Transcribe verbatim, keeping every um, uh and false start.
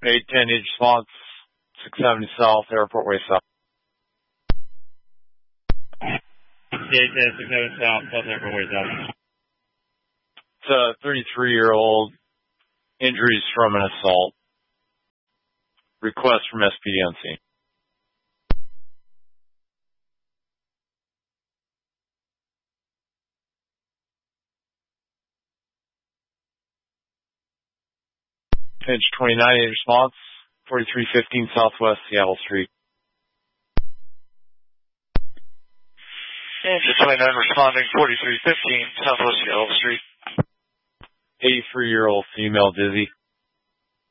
eight ten each response, six seventy South, Airport Way South. eight ten, six seventy South, South Airport Way South. It's a thirty-three-year-old, injuries from an assault. Request from S P D on scene. Page twenty-nine, eight response, forty-three fifteen Southwest Seattle Street. Page twenty-nine responding, forty-three fifteen Southwest Seattle Street. eighty-three-year-old female dizzy.